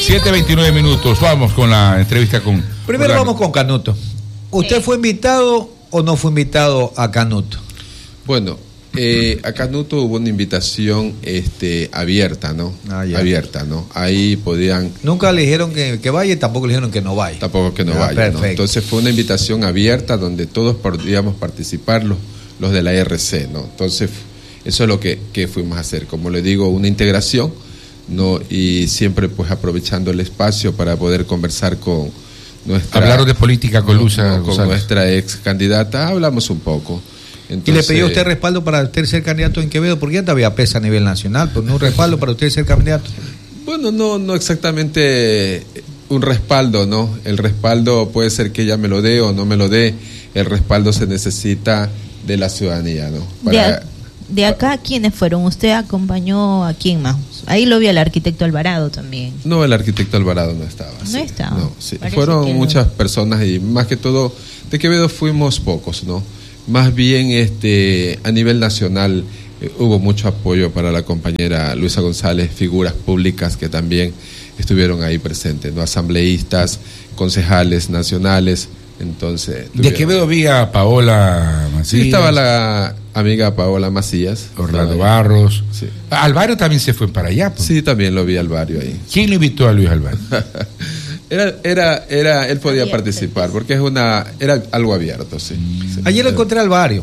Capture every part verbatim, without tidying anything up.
siete veintinueve minutos, vamos con la entrevista con... Primero con la... vamos con Canuto. ¿Usted fue invitado o no fue invitado a Canuto? Bueno, eh, a Canuto hubo una invitación este, abierta, ¿no? Ah, abierta, ¿no? Ahí podían... Nunca le dijeron que, que vaya y tampoco le dijeron que no vaya. Tampoco que no ah, vaya, ¿no? Entonces fue una invitación abierta donde todos podíamos participar, los, los de la R C, ¿no? Entonces eso es lo que, que fuimos a hacer. Como le digo, una integración, ¿no? Y siempre pues aprovechando el espacio para poder conversar con nuestra... Hablaron de política con Luisa no, con González. Nuestra ex candidata, hablamos un poco. Entonces, ¿y le pidió usted respaldo para usted ser candidato en Quevedo? Porque ya todavía pesa a nivel nacional, pues no un respaldo para usted ser candidato. Bueno, no, no exactamente un respaldo, ¿no? El respaldo puede ser que ella me lo dé o no me lo dé. El respaldo se necesita de la ciudadanía, ¿no? Para, de acá, ¿quiénes fueron? ¿Usted acompañó a quién más? Ahí lo vi al arquitecto Alvarado también. No, el arquitecto Alvarado no estaba. No sí, estaba. No, sí. Fueron muchas no. personas y más que todo, de Quevedo fuimos pocos, ¿no? Más bien este a nivel nacional eh, hubo mucho apoyo para la compañera Luisa González, figuras públicas que también estuvieron ahí presentes, ¿no? Asambleístas, concejales nacionales. Entonces, de Quevedo vi a Paola Macías. Sí, estaba la amiga Paola Macías, Orlando Barros. Sí. Alvario también se fue para allá, pues. Sí, también lo vi a Alvario ahí. ¿Quién le invitó a Luis Alvario? Era, era, era, él podía abierto, participar porque es una, era algo abierto, sí. sí. Ayer lo encontré a Alvario.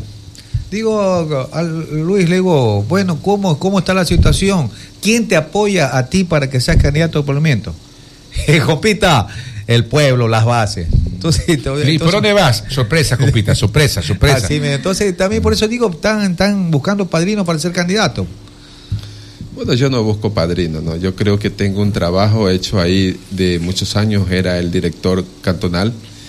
Digo, a Luis, le digo, bueno, ¿cómo, cómo está la situación? ¿Quién te apoya a ti para que seas candidato al Parlamento? Compita, el pueblo, las bases. Entonces, entonces, ¿y por dónde vas? Sorpresa, compita, sorpresa, sorpresa. Así, entonces, también por eso digo, están, están buscando padrinos para ser candidato. Bueno, yo no busco padrino, ¿no? Yo creo que tengo un trabajo hecho ahí de muchos años, era el director cantonal,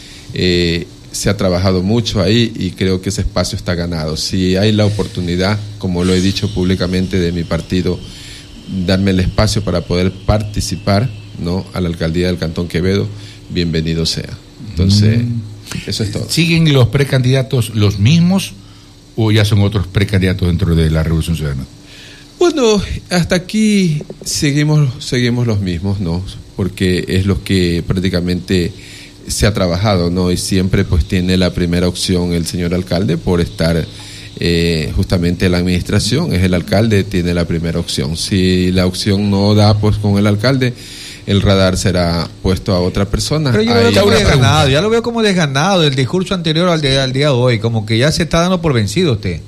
eh, se ha trabajado mucho ahí y creo que ese espacio está ganado. Si hay la oportunidad, como lo he dicho públicamente de mi partido, darme el espacio para poder participar, ¿no? A la alcaldía del Cantón Quevedo, bienvenido sea. Entonces, mm. eso es todo. ¿Siguen los precandidatos los mismos o ya son otros precandidatos dentro de la Revolución Ciudadana? Bueno, hasta aquí seguimos seguimos los mismos, ¿no? Porque es lo que prácticamente se ha trabajado, ¿no? Y siempre pues tiene la primera opción el señor alcalde por estar eh, justamente en la administración, es el alcalde, tiene la primera opción. Si la opción no da pues con el alcalde, el radar será puesto a otra persona. Pero yo lo veo como desganado, ya lo veo como desganado del discurso anterior al día, al día de hoy, como que ya se está dando por vencido usted.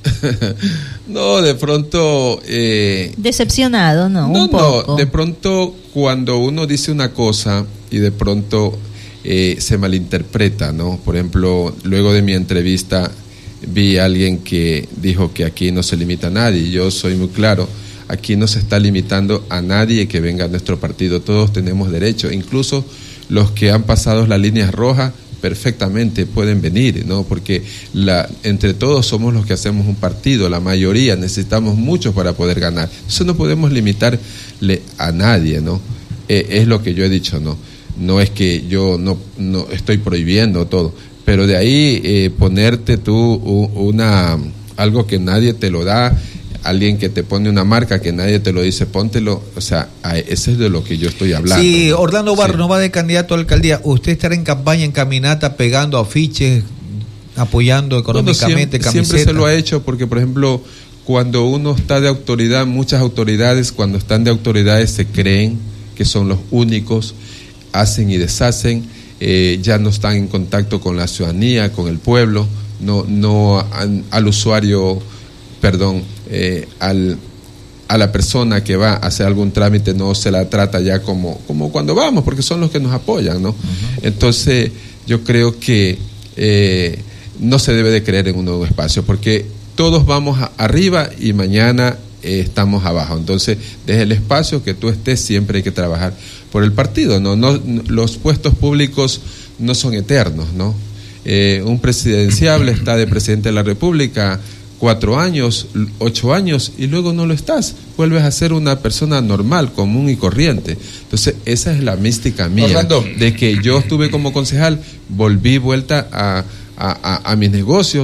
No, de pronto... Eh, Decepcionado, ¿no? No, un poco. no, de pronto cuando uno dice una cosa y de pronto eh, se malinterpreta, ¿no? Por ejemplo, luego de mi entrevista vi a alguien que dijo que aquí no se limita a nadie, y yo soy muy claro. Aquí no se está limitando a nadie que venga a nuestro partido, todos tenemos derecho, incluso los que han pasado las líneas rojas perfectamente pueden venir, ¿no? Porque la, entre todos somos los que hacemos un partido, la mayoría necesitamos muchos para poder ganar, entonces no podemos limitarle a nadie, ¿no? Eh, es lo que yo he dicho, ¿no? No es que yo no, no estoy prohibiendo todo, pero de ahí eh, ponerte tú una, algo que nadie te lo da, alguien que te pone una marca que nadie te lo dice, póntelo, o sea, ese es de lo que yo estoy hablando. Sí, Orlando Barros sí. no va de candidato a la alcaldía, usted estará en campaña, en caminata, pegando afiches, apoyando económicamente, bueno, siempre, siempre se lo ha hecho, porque por ejemplo, cuando uno está de autoridad, muchas autoridades, cuando están de autoridades se creen que son los únicos, hacen y deshacen, eh, ya no están en contacto con la ciudadanía, con el pueblo, no, no an, al usuario, perdón, eh, al, a la persona que va a hacer algún trámite no se la trata ya como, como cuando vamos, porque son los que nos apoyan, ¿no? Uh-huh. Entonces yo creo que eh, no se debe de creer en un nuevo espacio, porque todos vamos a, arriba y mañana eh, estamos abajo. Entonces desde el espacio que tú estés siempre hay que trabajar por el partido, ¿no? No, no los puestos públicos no son eternos, ¿no? Eh, un presidenciable está de presidente de la República cuatro años, ocho años y luego no lo estás, vuelves a ser una persona normal, común y corriente. Entonces esa es la mística mía, Orlando, de que yo estuve como concejal, volví vuelta a, a, a, a mis negocios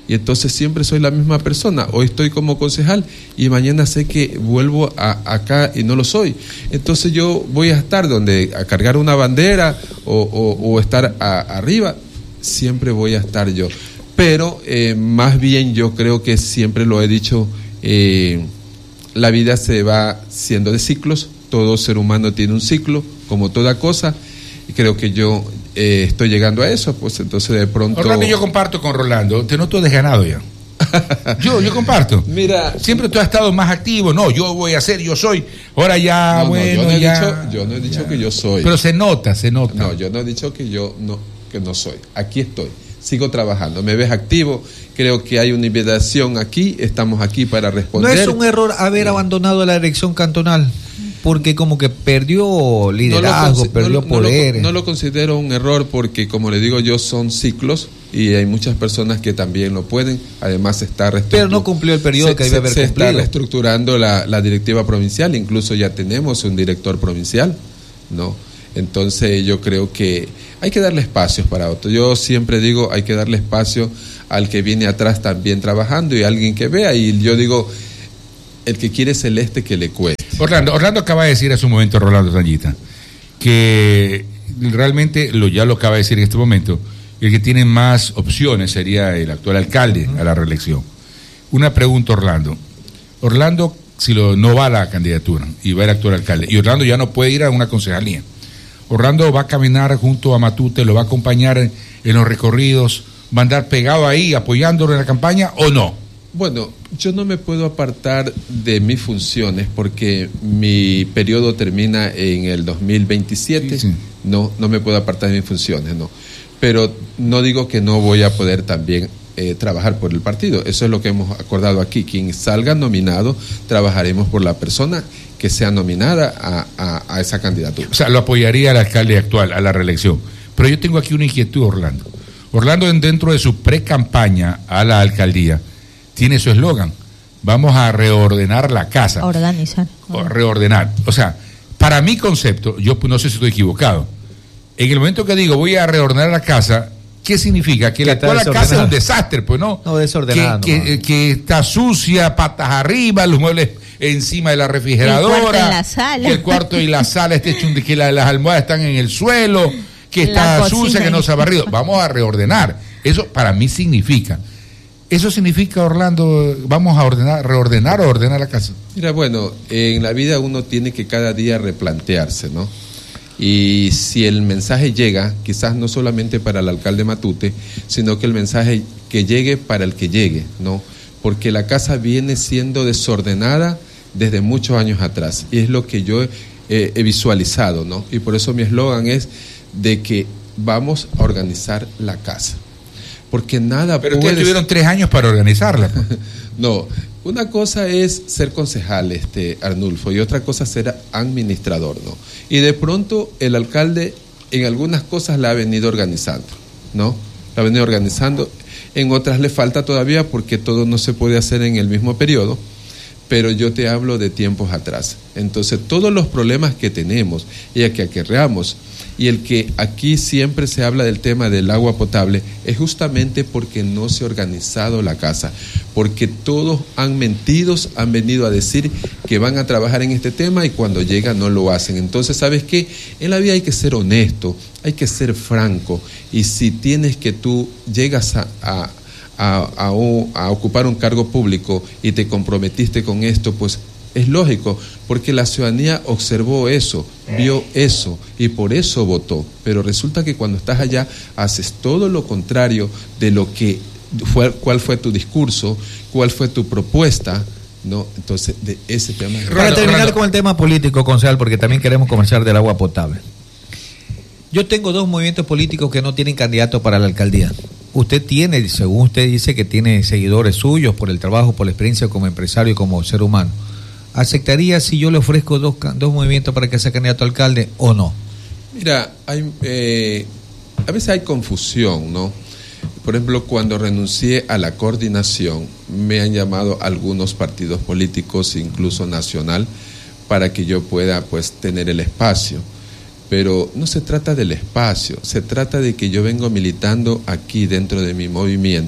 y entonces siempre soy la misma persona. Hoy estoy como concejal y mañana sé que vuelvo a, acá y no lo soy. Entonces yo voy a estar donde a cargar una bandera o, o, o estar a, arriba, siempre voy a estar yo. Pero eh, más bien yo creo que siempre lo he dicho, eh, la vida se va siendo de ciclos, todo ser humano tiene un ciclo, como toda cosa, y creo que yo eh, estoy llegando a eso, pues entonces de pronto... Orlando, yo comparto con Rolando, te noto desganado ya. yo, yo comparto. Mira, siempre tú has estado más activo, no, yo voy a hacer, yo soy, ahora ya, no, bueno, no, yo no ya... He dicho, yo no he dicho ya. que yo soy. Pero se nota, se nota. No, yo no he dicho que yo no, que no soy, aquí estoy. Sigo trabajando, me ves activo, creo que hay una invitación aquí, estamos aquí para responder. ¿No es un error haber abandonado la elección cantonal? Porque como que perdió liderazgo, no perdió no lo, poderes. No lo, no lo considero un error porque, como le digo yo, son ciclos y hay muchas personas que también lo pueden, además está Pero no cumplió el periodo se, que debe haber se cumplido. Se está reestructurando la, la directiva provincial, incluso ya tenemos un director provincial, ¿no? Entonces yo creo que hay que darle espacios para otro. Yo siempre digo, hay que darle espacio al que viene atrás también trabajando y a alguien que vea. Y yo digo, el que quiere celeste que le cueste. Orlando, Orlando acaba de decir hace un momento, Rolando Tallita, que realmente, lo ya lo acaba de decir en este momento, el que tiene más opciones sería el actual alcalde a la reelección. Una pregunta, Orlando. Orlando, si lo, no va a la candidatura y va el actual alcalde, y Orlando ya no puede ir a una concejalía. Orlando va a caminar junto a Matute, lo va a acompañar en, en los recorridos, va a andar pegado ahí apoyándolo en la campaña, ¿o no? Bueno, yo no me puedo apartar de mis funciones porque mi periodo termina en el dos mil veintisiete. Sí, sí. No, no me puedo apartar de mis funciones, no. Pero no digo que no voy a poder también eh, trabajar por el partido. Eso es lo que hemos acordado aquí. Quien salga nominado, trabajaremos por la persona que sea nominada a, a, a esa candidatura. O sea, lo apoyaría al alcalde actual, a la reelección. Pero yo tengo aquí una inquietud, Orlando. Orlando, dentro de su pre-campaña a la alcaldía, tiene su eslogan: vamos a reordenar la casa. Organizar. O reordenar. O sea, para mi concepto, yo no sé si estoy equivocado, en el momento que digo voy a reordenar la casa, ¿qué significa? Que la actual casa es un desastre, pues no. No, desordenada. Que, que, que está sucia, patas arriba, los muebles encima de la refrigeradora. El cuarto y la sala. Que el cuarto y la sala esté hecho, que la, las almohadas están en el suelo, que está sucia, que no se ha barrido. Vamos a reordenar. Eso para mí significa. ¿Eso significa, Orlando, vamos a ordenar, reordenar o ordenar la casa? Mira, bueno, en la vida uno tiene que cada día replantearse, ¿no? Y si el mensaje llega, quizás no solamente para el alcalde Matute, sino que el mensaje que llegue para el que llegue, ¿no? Porque la casa viene siendo desordenada desde muchos años atrás, y es lo que yo eh, he visualizado, ¿no? Y por eso mi eslogan es de que vamos a organizar la casa. Porque nada Pero puede... ustedes tuvieron tres años para organizarla. No, una cosa es ser concejal, este Arnulfo, y otra cosa es ser administrador, ¿no? Y de pronto el alcalde en algunas cosas la ha venido organizando, ¿no? La ha venido organizando, en otras le falta todavía porque todo no se puede hacer en el mismo periodo, pero yo te hablo de tiempos atrás. Entonces, todos los problemas que tenemos y que acarreamos, y el que aquí siempre se habla del tema del agua potable, es justamente porque no se ha organizado la casa, porque todos han mentido, han venido a decir que van a trabajar en este tema y cuando llegan no lo hacen. Entonces, ¿sabes qué? En la vida hay que ser honesto, hay que ser franco, y si tienes que tú llegas a... a A, a, a ocupar un cargo público y te comprometiste con esto, pues es lógico, porque la ciudadanía observó eso, vio eso y por eso votó. Pero resulta que cuando estás allá haces todo lo contrario de lo que fue, cuál fue tu discurso, cuál fue tu propuesta, ¿no? Entonces, de ese tema. Para terminar con el tema político, concejal, porque también queremos conversar del agua potable. Yo tengo dos movimientos políticos que no tienen candidato para la alcaldía. Usted tiene, según usted dice, que tiene seguidores suyos por el trabajo, por la experiencia como empresario y como ser humano. ¿Aceptaría si yo le ofrezco dos, dos movimientos para que sea candidato a alcalde o no? Mira, hay, eh, a veces hay confusión, ¿no? Por ejemplo, cuando renuncié a la coordinación, me han llamado algunos partidos políticos, incluso nacional, para que yo pueda, pues, tener el espacio. Pero no se trata del espacio, se trata de que yo vengo militando aquí dentro de mi movimiento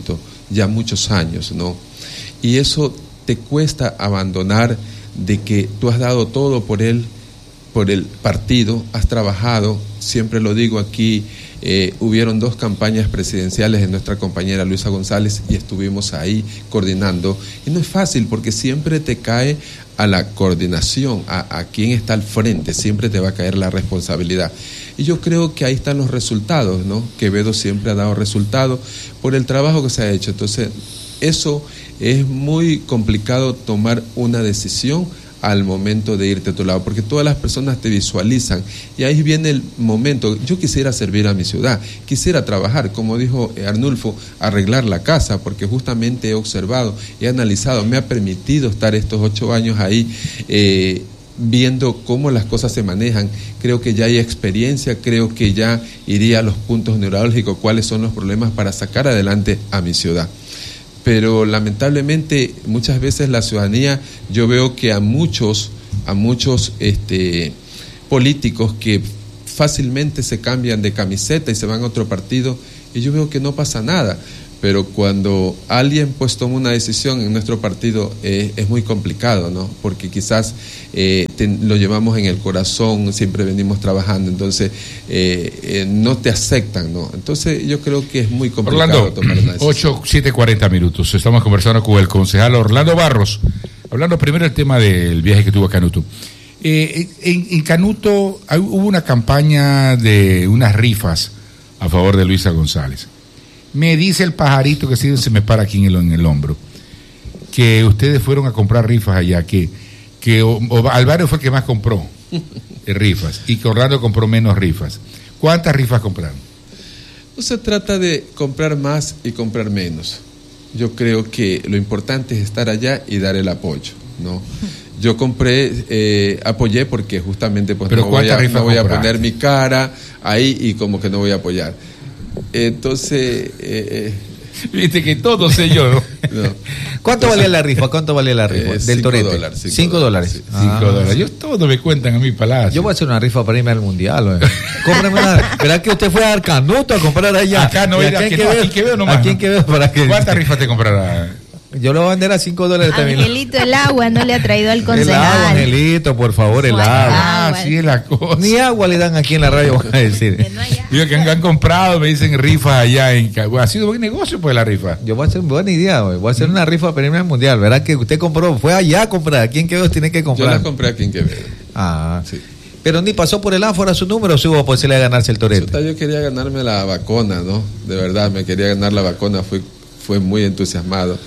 ya muchos años, ¿no? Y eso te cuesta abandonar de que tú has dado todo por él, por el partido, has trabajado, siempre lo digo aquí, eh, hubieron dos campañas presidenciales de nuestra compañera Luisa González y estuvimos ahí coordinando, y no es fácil porque siempre te cae a la coordinación, a, a quien está al frente, siempre te va a caer la responsabilidad. Y yo creo que ahí están los resultados, ¿no? Quevedo siempre ha dado resultados por el trabajo que se ha hecho. Entonces, eso es muy complicado tomar una decisión al momento de irte a tu lado, porque todas las personas te visualizan y ahí viene el momento. Yo quisiera servir a mi ciudad, quisiera trabajar, como dijo Arnulfo, arreglar la casa, porque justamente he observado, he analizado, me ha permitido estar estos ocho años ahí eh, viendo cómo las cosas se manejan. Creo que ya hay experiencia, creo que ya iría a los puntos neurálgicos, cuáles son los problemas para sacar adelante a mi ciudad. Pero lamentablemente muchas veces la ciudadanía, yo veo que a muchos, a muchos este, políticos que fácilmente se cambian de camiseta y se van a otro partido, y yo veo que no pasa nada. Pero cuando alguien pues toma una decisión en nuestro partido eh, es muy complicado, ¿no? Porque quizás eh, te, lo llevamos en el corazón, siempre venimos trabajando, entonces eh, eh, no te aceptan, ¿no? Entonces yo creo que es muy complicado Orlando, tomar una decisión. ocho, siete, cuarenta minutos. Estamos conversando con el concejal Orlando Barros, hablando primero del tema del viaje que tuvo a Canuto. Eh, en, en Canuto hay, hubo una campaña de unas rifas a favor de Luisa González. Me dice el pajarito que sí, se me para aquí en el, en el hombro, que ustedes fueron a comprar rifas allá, que, que o, o Álvaro fue el que más compró de rifas y que Orlando compró menos rifas. ¿Cuántas rifas compraron? No se trata de comprar más y comprar menos. Yo creo que lo importante es estar allá y dar el apoyo, ¿no? Yo compré, eh, apoyé porque justamente pues no voy, a, no voy a poner mi cara ahí y como que no voy a apoyar. Entonces, eh, viste que todo sé yo, ¿no? No. ¿Cuánto valía la rifa? ¿Cuánto valía la rifa? Eh, del cinco torete. Dólares, cinco, cinco dólares. dólares. Ah, Cinco dólares. Yo todo me cuentan a mi palacio. Yo voy a hacer una rifa para irme al mundial. Cómprame una. ¿Verdad que usted fue a Arcanuto a comprar allá? Acá no, ¿Y a quién que no, aquí que veo nomás. ¿A quién que veo para que? ¿Cuántas rifas te comprará? Yo lo voy a vender a cinco dólares también. Angelito, el agua no le ha traído al concejal. El agua, Angelito, por favor, el Bueno, agua. Ah, agua. sí es la cosa. Ni agua le dan aquí en la radio, voy a decir. Que no haya- Digo que han, han comprado, me dicen rifas allá en Cagua. Ha sido buen negocio pues la rifa. Yo voy a hacer buena idea, güey. Voy a hacer una rifa para irme al mundial. ¿Verdad que usted compró? Fue allá a comprar. ¿A quién que veo tiene que yo comprar? la compré aquí en Quevedo. Ah, Sí. pero ni pasó por el Ánfora su número, subo pues se le a ganarse el torete. Chuta, yo quería ganarme la vacuna, ¿no? De verdad, me quería ganar la vacuna, fui, fue muy entusiasmado.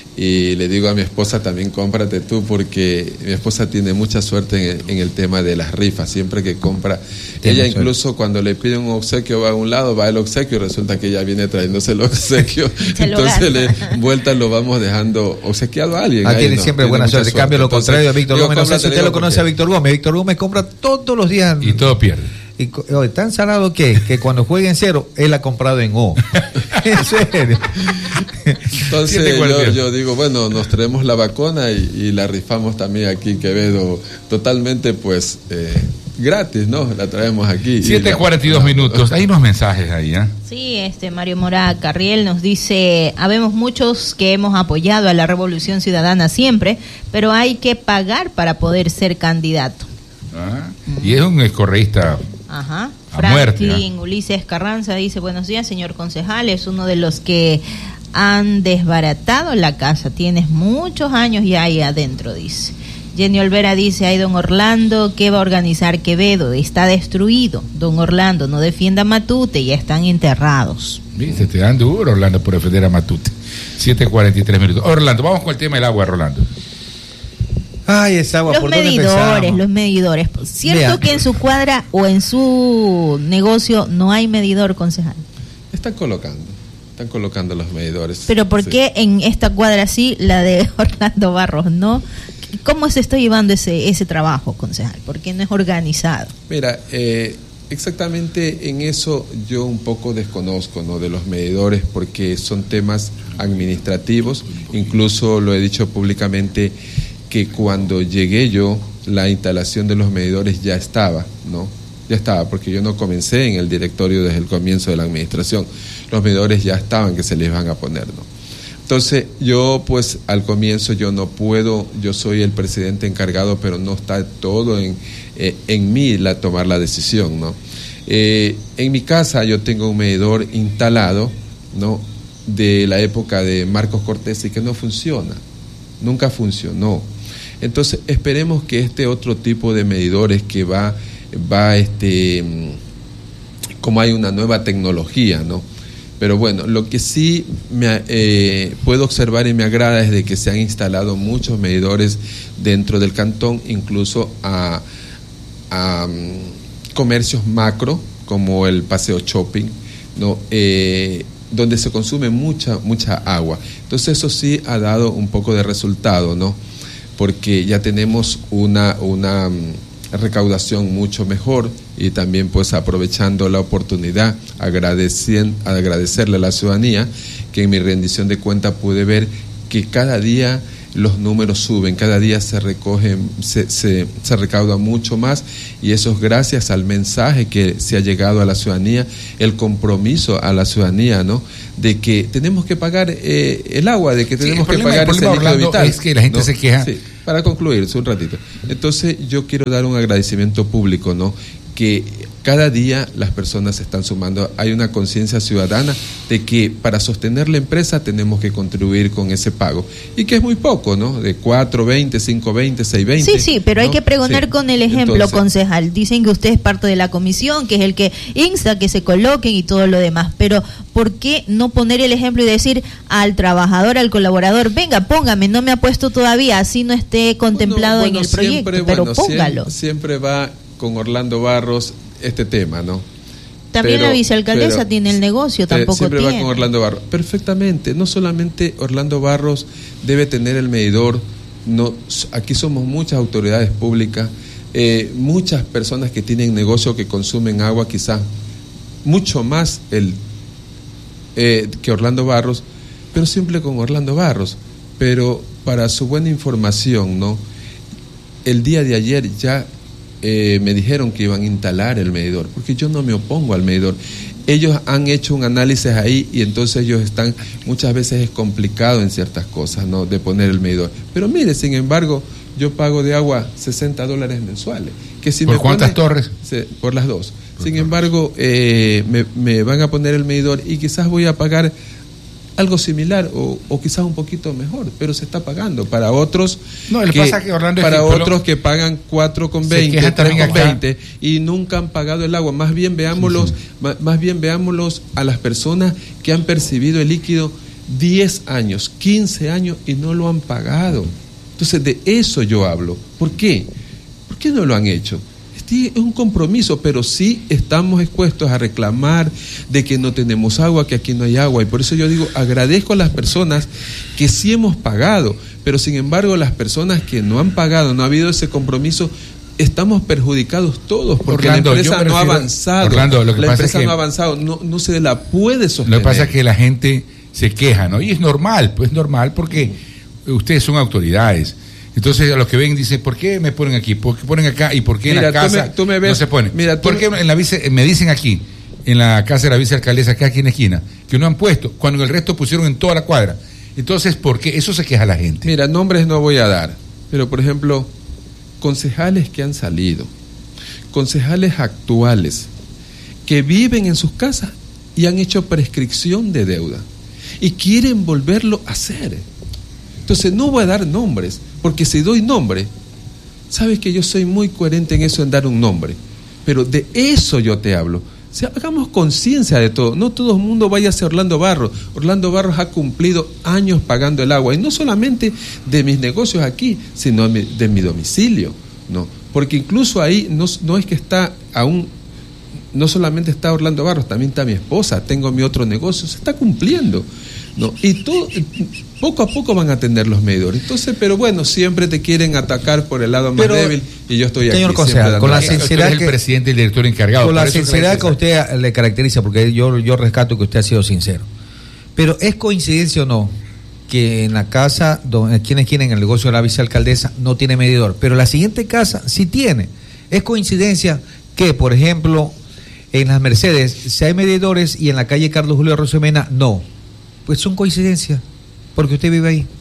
Y le digo a mi esposa también, cómprate tú, porque mi esposa tiene mucha suerte en el, en el tema de las rifas, siempre que compra. Tiene Ella suerte. incluso cuando le pide un obsequio va a un lado, va el obsequio y resulta que ella viene trayéndose el obsequio. Se lo Entonces le gasta. vuelta lo vamos dejando obsequiado a alguien. Ah, Ahí, tiene ¿no? siempre Tiene buena mucha suerte. En cambio, lo Entonces, contrario a Víctor digo, Gómez. No sé si cómprate, usted lo digo, conoce a porque- Víctor Gómez. Víctor Gómez compra todos los días. Y todo pierde. Y co- oye, tan salado que, que cuando juegue en cero, él ha comprado en O. En serio. Entonces Siete yo, cuarenta. yo digo, bueno, nos traemos la vacuna y, y la rifamos también aquí en Quevedo, totalmente pues eh, gratis, ¿no? La traemos aquí. siete cuarenta y dos minutos. Hay unos mensajes ahí, ¿eh? Sí, este Mario Mora Carriel nos dice, habemos muchos que hemos apoyado a la Revolución Ciudadana siempre, pero hay que pagar para poder ser candidato. Ah, y es un escorreísta. Ajá. A muerte, Franklin Ulises Carranza dice, buenos días, señor concejal, es uno de los que han desbaratado la casa, tienes muchos años ya ahí adentro, dice. Jenny Olvera dice, ay, don Orlando, ¿qué va a organizar Quevedo? Está destruido. Don Orlando, no defienda a Matute, ya están enterrados. Viste, te dan duro, Orlando, por defender a Matute. siete cuarenta y tres minutos. Orlando, vamos con el tema del agua, Rolando. Ay, esa agua, Los ¿por dónde medidores, empezamos? los medidores. ¿Cierto Vea. que en su cuadra o en su negocio no hay medidor, concejal? Están colocando, están colocando los medidores. Pero ¿por Sí. qué en esta cuadra sí, la de Orlando Barros no? ¿Cómo se está llevando ese ese trabajo, concejal? ¿Por qué no es organizado? Mira, eh, exactamente en eso yo un poco desconozco, ¿no? De los medidores, porque son temas administrativos. Incluso lo he dicho públicamente que cuando llegué yo, la instalación de los medidores ya estaba, ¿no? Ya estaba, porque yo no comencé en el directorio desde el comienzo de la administración. Los medidores ya estaban que se les iban a poner, ¿no? Entonces, yo pues al comienzo yo no puedo, yo soy el presidente encargado, pero no está todo en, eh, en mí la, tomar la decisión, ¿no? Eh, en mi casa yo tengo un medidor instalado, ¿no?, de la época de Marcos Cortés y que no funciona, nunca funcionó. Entonces, esperemos que este otro tipo de medidores que va, va este, como hay una nueva tecnología, ¿no? Pero bueno, lo que sí me, eh, puedo observar y me agrada es de que se han instalado muchos medidores dentro del cantón, incluso a, a um, comercios macro, como el Paseo Shopping, ¿no? Eh, donde se consume mucha, mucha agua. Entonces eso sí ha dado un poco de resultado, ¿no? Porque ya tenemos una, una um, recaudación mucho mejor y también pues aprovechando la oportunidad, agradeciendo, agradecerle a la ciudadanía que en mi rendición de cuentas pude ver que cada día los números suben, cada día se recoge, se, se, se recauda mucho más, y eso es gracias al mensaje que se ha llegado a la ciudadanía, el compromiso a la ciudadanía, ¿no?, de que tenemos que pagar eh, el agua, de que tenemos sí, que problema, pagar ese líquido vital. Es que la gente, ¿no?, se queja. Sí, para concluir, un ratito. Entonces, yo quiero dar un agradecimiento público, ¿no?, que cada día las personas se están sumando. Hay una conciencia ciudadana de que para sostener la empresa tenemos que contribuir con ese pago. Y que es muy poco, ¿no? De cuatro veinte, cinco veinte, seis veinte. Sí, sí, pero ¿no? hay que pregonar sí. con el ejemplo, entonces, concejal. Dicen que usted es parte de la comisión, que es el que insta que se coloquen y todo lo demás. Pero, ¿por qué no poner el ejemplo y decir al trabajador, al colaborador, venga, póngame, no me ha puesto todavía, así no esté contemplado bueno, bueno, en el proyecto, siempre, pero bueno, póngalo. Siempre, siempre va con Orlando Barros este tema, ¿no? También pero, la vicealcaldesa pero, tiene el negocio, tampoco siempre tiene. va con Orlando Barros. Perfectamente, no solamente Orlando Barros debe tener el medidor, no, aquí somos muchas autoridades públicas, eh, muchas personas que tienen negocio que consumen agua, quizás mucho más el eh, que Orlando Barros, pero siempre con Orlando Barros. Pero para su buena información, ¿no?, el día de ayer ya Eh, me dijeron que iban a instalar el medidor, porque yo no me opongo al medidor. Ellos han hecho un análisis ahí y entonces ellos están, muchas veces es complicado en ciertas cosas, ¿no?, de poner el medidor. Pero mire, sin embargo, yo pago de agua sesenta dólares mensuales. Que si ¿Por me cuántas pone, torres? Se, por las dos. Por sin embargo, eh, me, me van a poner el medidor y quizás voy a pagar algo similar o, o quizás un poquito mejor, pero se está pagando. Para otros no, le que, pasa que Orlando para es que, otros que pagan cuatro con veinte, tres con veinte y nunca han pagado el agua. Más bien veámoslos, sí, sí. Más, más bien veámoslos a las personas que han percibido el líquido diez años, quince años y no lo han pagado. Entonces de eso yo hablo. ¿Por qué? ¿Por qué no lo han hecho? Sí, es un compromiso, pero sí estamos expuestos a reclamar de que no tenemos agua, que aquí no hay agua, y por eso yo digo, agradezco a las personas que sí hemos pagado, pero sin embargo las personas que no han pagado, no ha habido ese compromiso, estamos perjudicados todos, porque Orlando, la empresa no ha avanzado, Orlando, lo que la pasa empresa es que no ha avanzado, no, no se la puede sostener. Lo que pasa es que la gente se queja, ¿no? Y es normal, pues normal, porque ustedes son autoridades. Entonces a los que ven dicen, ¿por qué me ponen aquí? ¿Por qué ponen acá? ¿Y por qué mira, en la casa tú me, tú me ves, no se ponen? Mira, ¿por qué en la vice, me dicen aquí, en la casa de la vicealcaldesa, acá aquí en la esquina, que no han puesto, cuando el resto pusieron en toda la cuadra? Entonces, ¿por qué? Eso se queja la gente. Mira, nombres no voy a dar, pero por ejemplo, concejales que han salido, concejales actuales, que viven en sus casas y han hecho prescripción de deuda y quieren volverlo a hacer. Entonces no voy a dar nombres, porque si doy nombre, sabes que yo soy muy coherente en eso, en dar un nombre, pero de eso yo te hablo. O sea, hagamos conciencia de todo, no todo el mundo vaya a ser Orlando Barros. Orlando Barros ha cumplido años pagando el agua, y no solamente de mis negocios aquí, sino de mi domicilio, ¿no? Porque incluso ahí no, no es que está aún, no solamente está Orlando Barros, también está mi esposa, tengo mi otro negocio, se está cumpliendo, ¿no? Y todo, poco a poco van a atender los medidores. Entonces, pero bueno, siempre te quieren atacar por el lado más pero, débil, y yo estoy señor aquí. Concejal, con la sinceridad que, que el presidente y el director encargado. Con la sinceridad que a usted le caracteriza, porque yo, yo rescato que usted ha sido sincero. Pero ¿es coincidencia o no que en la casa, donde quienes quieren el negocio de la vicealcaldesa no tiene medidor, pero la siguiente casa sí tiene? ¿Es coincidencia que, por ejemplo, en las Mercedes si hay medidores y en la calle Carlos Julio Rosemena no? Pues son coincidencias. Porque usted vive ahí.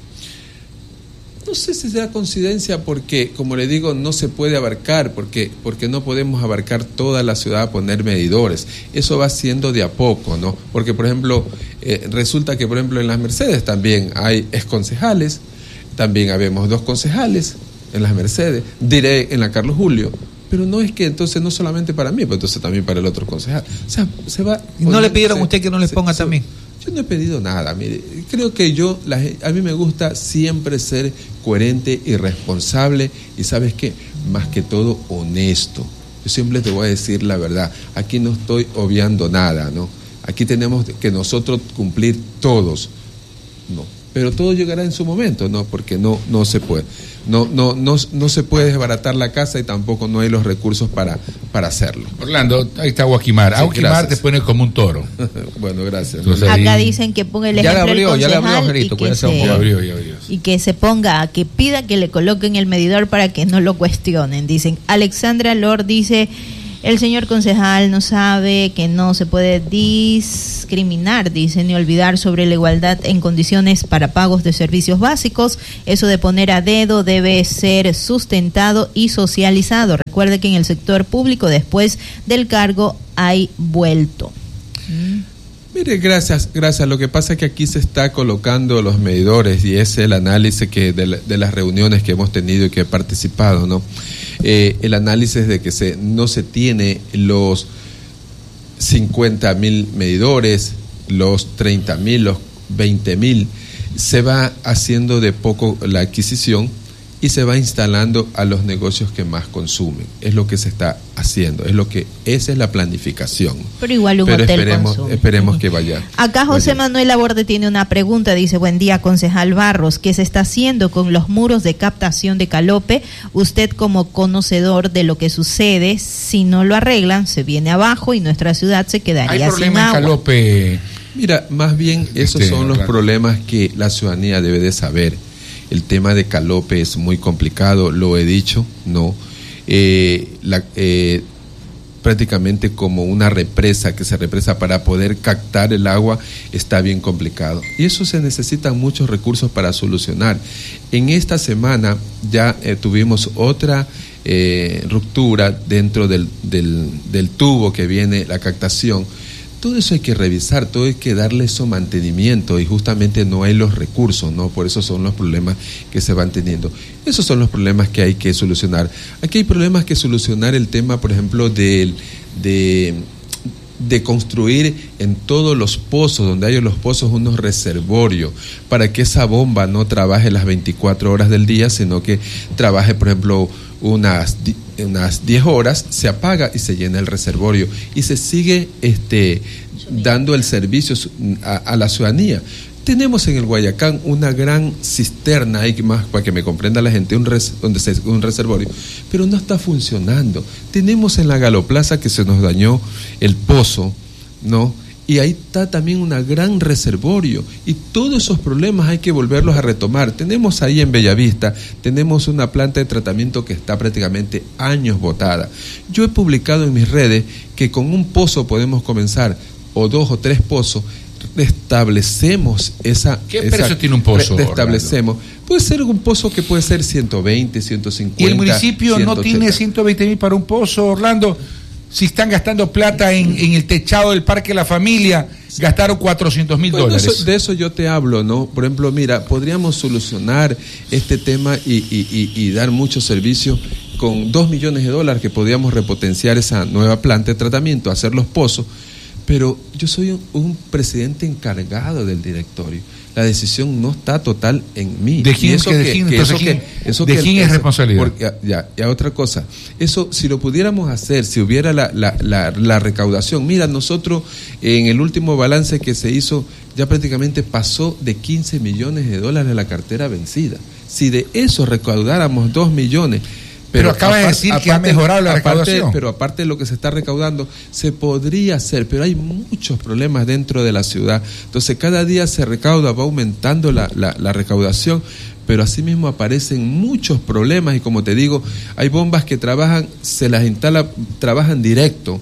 No sé si sea coincidencia porque, como le digo, no se puede abarcar, porque, porque no podemos abarcar toda la ciudad a poner medidores. Eso va siendo de a poco, ¿no? Porque, por ejemplo, eh, resulta que, por ejemplo, en las Mercedes también hay exconcejales, también habemos dos concejales en las Mercedes, diré en la Carlos Julio, pero no es que entonces no solamente para mí, pero entonces también para el otro concejal. O sea, se va... ¿Y no le pidieron a usted que no les ponga se, también? Yo no he pedido nada, mire, creo que yo, la, a mí me gusta siempre ser coherente y responsable y ¿sabes qué? Más que todo honesto. Yo siempre te voy a decir la verdad, aquí no estoy obviando nada, ¿no? Aquí tenemos que nosotros cumplir todos, no, pero todo llegará en su momento, ¿no? Porque no, no se puede. No, no, no, no se puede desbaratar la casa y tampoco no hay los recursos para, para hacerlo. Orlando, ahí está Guaquimar. Sí, Guaquimar te pone como un toro. Bueno, gracias. Entonces, acá ahí... dicen que ponga el ejemplo ya abrió, del concejal ya abrió, Gerito, y, que se, ya abrió, ya abrió. y que se ponga, que pida que le coloquen el medidor para que no lo cuestionen. Dicen, Alexandra Lord dice... El señor concejal no sabe que no se puede discriminar, dice, ni olvidar sobre la igualdad en condiciones para pagos de servicios básicos. Eso de poner a dedo debe ser sustentado y socializado. Recuerde que en el sector público, después del cargo, hay vuelto. ¿Mm? Mire, gracias, gracias. Lo que pasa es que aquí se está colocando los medidores y es el análisis que de, la, de las reuniones que hemos tenido y que he participado, ¿no? Eh, el análisis de que se no se tiene los cincuenta mil medidores, los treinta mil, los veinte mil, se va haciendo de poco la adquisición y se va instalando a los negocios que más consumen. Es lo que se está haciendo, es lo que esa es la planificación. Pero igual un Pero hotel esperemos, consume. esperemos que vaya. Acá José vaya. Manuel Laborde tiene una pregunta, dice, buen día, concejal Barros, ¿qué se está haciendo con los muros de captación de Calope? Usted como conocedor de lo que sucede, si no lo arreglan, se viene abajo y nuestra ciudad se quedaría sin agua. ¿Hay problema en Calope? Mira, más bien esos este, son los claro. problemas que la ciudadanía debe de saber. El tema de Calope es muy complicado, lo he dicho, ¿no? Eh, la, eh, prácticamente como una represa que se represa para poder captar el agua está bien complicado. Y eso se necesitan muchos recursos para solucionar. En esta semana ya eh, tuvimos otra eh, ruptura dentro del, del, del tubo que viene la captación. Todo eso hay que revisar, todo hay que darle eso mantenimiento y justamente no hay los recursos, ¿no? Por eso son los problemas que se van teniendo. Esos son los problemas que hay que solucionar. Aquí hay problemas que solucionar el tema, por ejemplo, de, de, de construir en todos los pozos, donde hay los pozos, unos reservorios, para que esa bomba no trabaje las veinticuatro horas del día, sino que trabaje, por ejemplo, unas unas diez horas, se apaga y se llena el reservorio y se sigue este dando el servicio a, a la ciudadanía. Tenemos en el Guayacán una gran cisterna, hay más para que me comprenda la gente, un, res, donde se, un reservorio, pero no está funcionando. Tenemos en la Galoplaza que se nos dañó el pozo, ¿no? Y ahí está también un gran reservorio y todos esos problemas hay que volverlos a retomar. Tenemos ahí en Bellavista, tenemos una planta de tratamiento que está prácticamente años botada. Yo he publicado en mis redes que con un pozo podemos comenzar, o dos o tres pozos, restablecemos esa... ¿Qué esa, precio tiene un pozo? Restablecemos. Orlando? Puede ser un pozo que puede ser ciento veinte, ciento cincuenta. ¿Y el municipio ciento ochenta? No tiene ciento veinte mil para un pozo, Orlando? Si están gastando plata en, en el techado del Parque La Familia, gastaron cuatrocientos mil bueno, dólares. Eso, de eso yo te hablo, ¿no? Por ejemplo, mira, podríamos solucionar este tema y, y, y, y dar muchos servicios con dos millones de dólares que podríamos repotenciar esa nueva planta de tratamiento, hacer los pozos, pero yo soy un, un presidente encargado del directorio. La decisión no está total en mí. ¿De quién, eso que, que, quién, que eso quién, que, eso ¿de que, quién es eso, responsabilidad? Porque, ya, ya, otra cosa. Eso, si lo pudiéramos hacer, si hubiera la, la, la, la recaudación. Mira, nosotros en el último balance que se hizo, ya prácticamente pasó de quince millones de dólares la cartera vencida. Si de eso recaudáramos dos millones... Pero, pero acaba de decir aparte, que ha mejorado la recaudación. Aparte, pero aparte de lo que se está recaudando, se podría hacer, pero hay muchos problemas dentro de la ciudad. Entonces, cada día se recauda, va aumentando la, la, la recaudación, pero asimismo aparecen muchos problemas y como te digo, hay bombas que trabajan, se las instala, trabajan directo,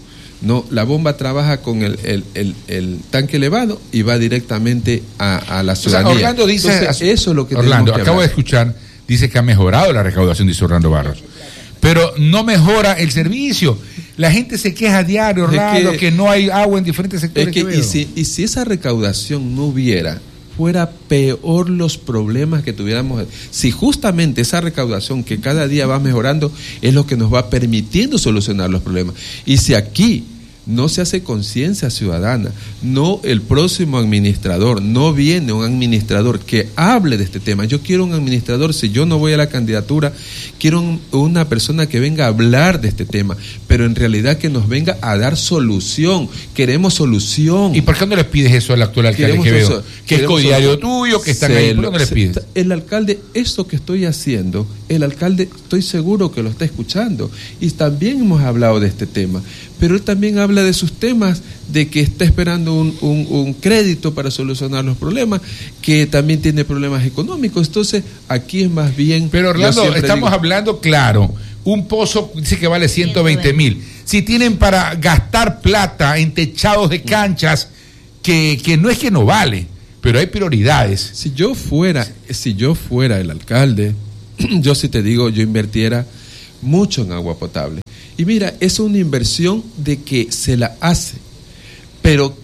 No, la bomba trabaja con el, el, el, el tanque elevado y va directamente a, a la ciudadanía. O sea, Orlando dice, Entonces, eso es lo que Orlando, tenemos que acabo hablar. de escuchar, dice que ha mejorado la recaudación, dice Orlando Barros. Pero no mejora el servicio. La gente se queja a diario, Orlando, Es que, que no hay agua en diferentes sectores. Es que, de y, si, y si esa recaudación no hubiera, fuera peor los problemas que tuviéramos. Si justamente esa recaudación que cada día va mejorando es lo que nos va permitiendo solucionar los problemas. Y si aquí no se hace conciencia ciudadana, no el próximo administrador, no viene un administrador que hable de este tema. Yo quiero un administrador, si yo no voy a la candidatura, quiero un, una persona que venga a hablar de este tema, pero en realidad que nos venga a dar solución. Queremos solución. ¿Y por qué no le pides eso al actual alcalde Queremos Quevedo? eso, Que es queremos codiario eso. tuyo, que están Se ahí. ¿Por qué lo- no le se- pides? El alcalde, esto que estoy haciendo, el alcalde estoy seguro que lo está escuchando. Y también hemos hablado de este tema. Pero él también habla de sus temas, de que está esperando un, un, un crédito para solucionar los problemas, que también tiene problemas económicos. Entonces, aquí es más bien... Pero yo Orlando, siempre estamos digo, hablando claro. Un pozo dice que vale ciento veinte mil. Si tienen para gastar plata en techados de canchas, que, que no es que no vale, pero hay prioridades. Si yo fuera, si yo fuera el alcalde, yo sí te digo, yo invirtiera mucho en agua potable. Y mira, es una inversión de que se la hace, pero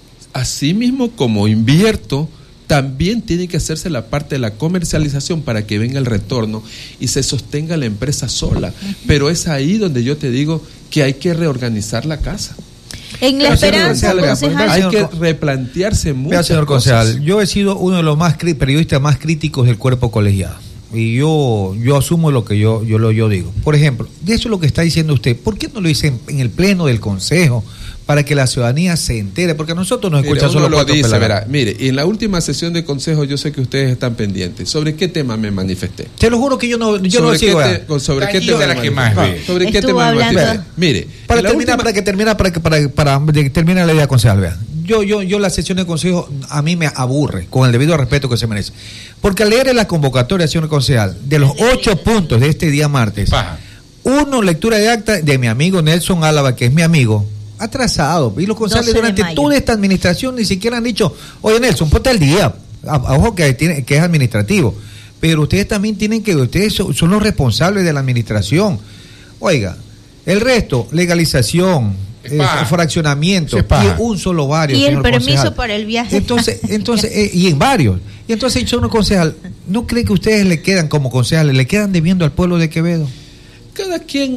así mismo como invierto, también tiene que hacerse la parte de la comercialización para que venga el retorno y se sostenga la empresa sola. Pero es ahí donde yo te digo que hay que reorganizar la casa. En la Pero, esperanza, señor concejal, Hay señor que con- replantearse muchas Vea, señor cosas. concejal, yo he sido uno de los más cri- periodistas más críticos del cuerpo colegiado. Y yo yo asumo lo que yo yo lo yo digo. Por ejemplo, y eso es lo que está diciendo usted. ¿Por qué no lo dice en, en el pleno del consejo para que la ciudadanía se entere? Porque a nosotros nos Mire, escuchan uno solo lo cuatro dice, pelados. verá. Mire, y en la última sesión de consejo yo sé que ustedes están pendientes. ¿Sobre qué tema me manifesté? Te lo juro que yo no yo no ¿Sobre sigo. qué, ¿verdad? te- sobre qué Tranquilo, tema de la me que manifesté? más Ah, ve. ¿Sobre qué Estuvo tema me hablando- manifesté? Mire, Para en la terminar, última- para que termina, para que para, para que termine la idea concejal, vea. Yo, yo, yo la sesión de consejo a mí me aburre, con el debido respeto que se merece. Porque al leer la convocatoria, señor concejal, de los ocho puntos de este día martes, Paja. uno, lectura de acta de mi amigo Nelson Álava, que es mi amigo, atrasado. Y los concejales doce de durante mayo. toda esta administración ni siquiera han dicho, oye Nelson, ponte al día. A- a- ojo que, tiene, que es administrativo. Pero ustedes también tienen que, ustedes son, son los responsables de la administración. Oiga, el resto, legalización, Es eh, paja. fraccionamiento, Es paja. y un solo barrio. Y el señor permiso concejal. para el viaje. Entonces, entonces eh, y en varios. Y entonces, señor concejal, ¿no cree que ustedes le quedan como concejales, le quedan debiendo al pueblo de Quevedo? cada quien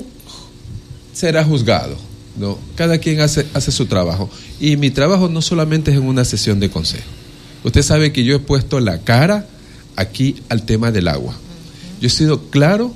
será juzgado, ¿no? Cada quien hace, hace su trabajo. Y mi trabajo no solamente es en una sesión de consejo. Usted sabe que yo he puesto la cara aquí al tema del agua. Yo he sido claro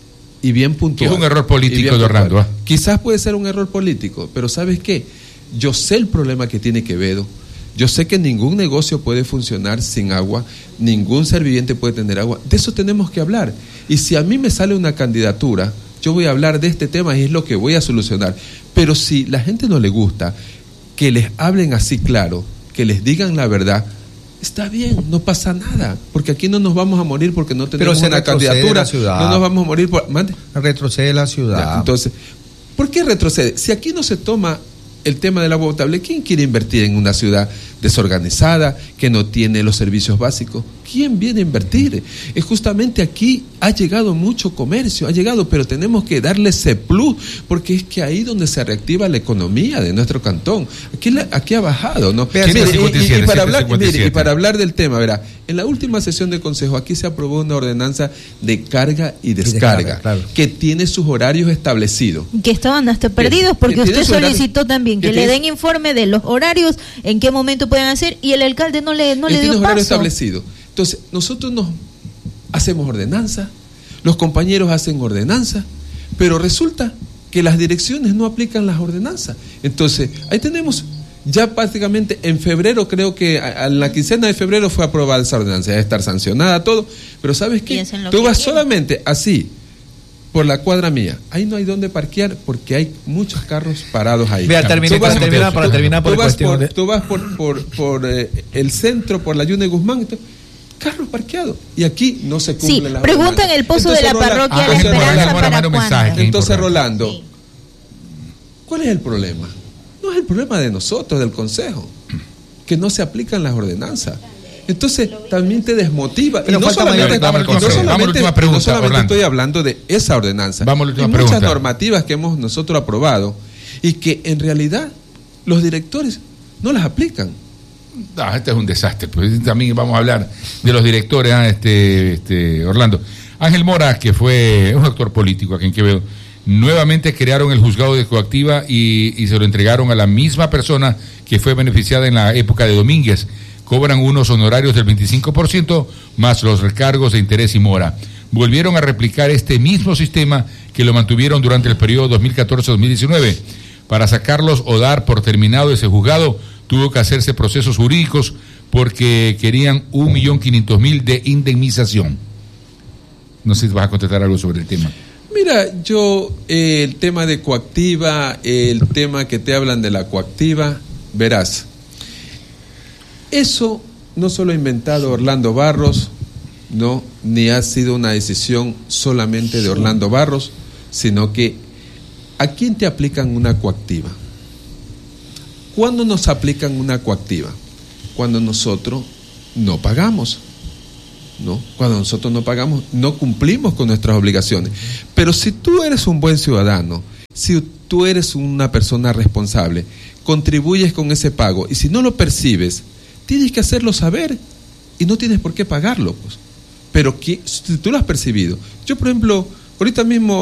y bien puntual. Que es un error político Y bien de Orlando, puntual. ¿ah? Quizás puede ser un error político, pero ¿sabes qué? Yo sé el problema que tiene Quevedo. Yo sé que ningún negocio puede funcionar sin agua, ningún ser viviente puede tener agua. De eso tenemos que hablar. Y si a mí me sale una candidatura, yo voy a hablar de este tema y es lo que voy a solucionar. Pero si la gente no le gusta que les hablen así claro, que les digan la verdad, está bien, no pasa nada, porque aquí no nos vamos a morir porque no tenemos se una retrocede candidatura, la ciudad. no nos vamos a morir por... Mande. Retrocede la ciudad. Ya, entonces, ¿por qué retrocede? Si aquí no se toma el tema del agua potable, ¿quién quiere invertir en una ciudad desorganizada, que no tiene los servicios básicos? ¿Quién viene a invertir? Es justamente aquí ha llegado mucho comercio, ha llegado, pero tenemos que darle ese plus, porque es que ahí donde se reactiva la economía de nuestro cantón. Aquí, la- aquí ha bajado, ¿no? Vea, Mire, y- y- y, ciento cincuenta y siete, para hablar, ciento cincuenta y mire, y siete. para hablar del tema, verá, en la última sesión de consejo aquí se aprobó una ordenanza de carga y descarga, descarga, claro. que tiene sus horarios establecidos. Que estaban hasta perdidos que porque tiene usted su horario- solicitó también que que le tiene- den informe de los horarios, en qué momento pueden hacer, y el alcalde no le, no Él le tiene dio horario paso. establecido. Entonces, nosotros nos hacemos ordenanza, los compañeros hacen ordenanza, pero resulta que las direcciones no aplican las ordenanzas. Entonces, ahí tenemos, ya prácticamente en febrero, creo que a, a la quincena de febrero fue aprobada esa ordenanza, debe estar sancionada, todo, pero ¿sabes qué? Piensen lo Tú que vas quieren. solamente así, por la cuadra mía, ahí no hay dónde parquear porque hay muchos carros parados ahí. Vea, termine, Tú vas- para terminar, para tú- terminar por tú vas cuestión por, de- tú vas por, por, por eh, el centro, por la Yune Guzmán, entonces, carros parqueados. Y aquí no se Sí, cumplen las preguntan ordenanzas. el pozo Entonces, de la Rola- parroquia Ah, La entonces, Esperanza Rolando, para manda un mensaje cuándo. que- Entonces, importante. Rolando, Sí. ¿cuál es el problema? problema de nosotros, del Consejo, que no se aplican las ordenanzas. Entonces también te desmotiva. Pero y no falta solamente, mayor- y no Vamos a la solamente, última no pregunta, solamente Orlando. estoy hablando de esa ordenanza. Vamos a la última Hay muchas pregunta. normativas que hemos nosotros aprobado y que en realidad los directores no las aplican. Ah, este es un desastre. Pues también vamos a hablar de los directores, ah, este, este, Orlando. Ángel Mora, que fue un actor político aquí en Quevedo, nuevamente crearon el juzgado de coactiva y, y se lo entregaron a la misma persona que fue beneficiada en la época de Domínguez. Cobran unos honorarios del veinticinco por ciento más los recargos de interés y mora. Volvieron a replicar este mismo sistema que lo mantuvieron durante el periodo dos mil catorce a dos mil diecinueve. Para sacarlos o dar por terminado ese juzgado, tuvo que hacerse procesos jurídicos porque querían un millón quinientos mil de indemnización. No sé si vas a contestar algo sobre el tema. Mira, yo eh, el tema de coactiva, eh, el tema que te hablan de la coactiva, verás, eso no solo ha inventado Orlando Barros, no, ni ha sido una decisión solamente de Orlando Barros, sino que ¿a quién te aplican una coactiva? ¿Cuándo nos aplican una coactiva? Cuando nosotros no pagamos. ¿No? Cuando nosotros no pagamos, no cumplimos con nuestras obligaciones. Pero si tú eres un buen ciudadano, si tú eres una persona responsable, contribuyes con ese pago y si no lo percibes, tienes que hacerlo saber y no tienes por qué pagarlo, pues. Pero que, si tú lo has percibido, yo por ejemplo, ahorita mismo